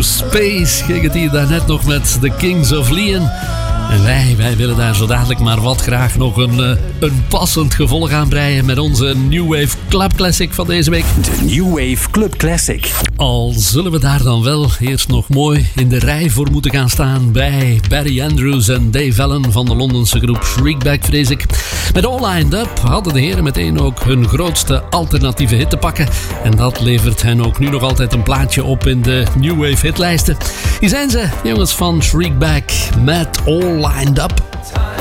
Space ging het hier daarnet nog met The Kings of Leon. En wij willen daar zo dadelijk maar wat graag nog een passend gevolg aan breien met onze New Wave Club Classic van deze week. De New Wave Club Classic. Al zullen we daar dan wel eerst nog mooi in de rij voor moeten gaan staan bij Barry Andrews en Dave Allen van de Londense groep Shriekback, vrees ik. Met All Lined Up hadden de heren meteen ook hun grootste alternatieve hit te pakken. En dat levert hen ook nu nog altijd een plaatje op in de New Wave hitlijsten. Hier zijn ze, jongens van Shriekback, met All Lined Up.